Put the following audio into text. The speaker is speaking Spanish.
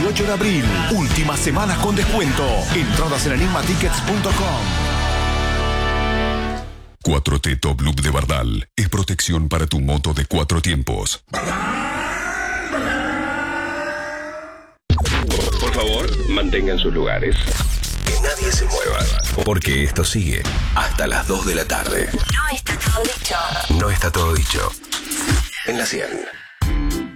18 de abril. Últimas semanas con descuento. Entradas en enigmatickets.com. 4T Top Loop de Bardal es protección para tu moto de 4 tiempos. Por favor, mantengan sus lugares. Que nadie se mueva, porque esto sigue hasta las 2 de la tarde. No está todo dicho. No está todo dicho. En la 100.